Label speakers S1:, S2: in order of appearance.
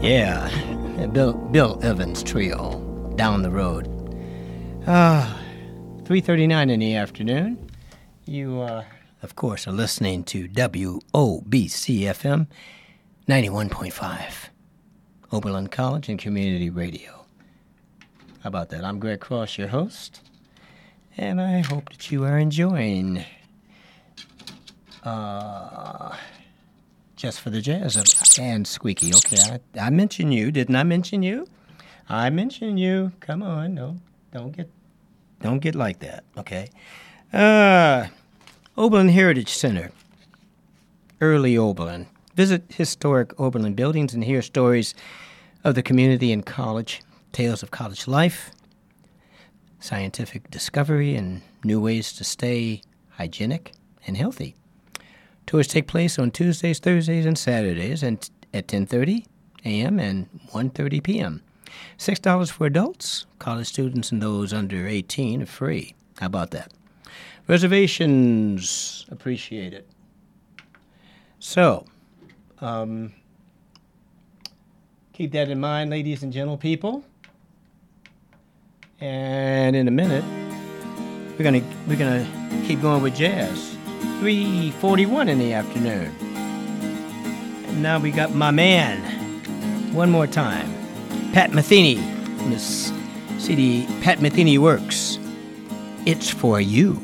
S1: Yeah, Bill Evans Trio, Down the Road. 3:39 in the afternoon. You, of course, are listening to WOBC-FM 91.5, Oberlin College and Community Radio. How about that? I'm Greg Cross, your host, and I hope that you are enjoying Just for the Jazz and Squeaky. Okay, I mentioned you. Didn't I mention you? I mentioned you. Come on, no, don't get like that. Okay. Oberlin Heritage Center, Early Oberlin. Visit historic Oberlin buildings and hear stories of the community and college, tales of college life, scientific discovery, and new ways to stay hygienic and healthy. Tours take place on Tuesdays, Thursdays, and Saturdays and at 10:30 a.m. and 1:30 p.m. $6 for adults. College students and those under 18 are free. How about that? Reservations appreciated. So, keep that in mind, ladies and gentle people. And in a minute, we're gonna keep going with jazz. 3:41 in the afternoon. And now we got my man, one more time, Pat Metheny, from this CD, Pat Metheny Works. It's for you.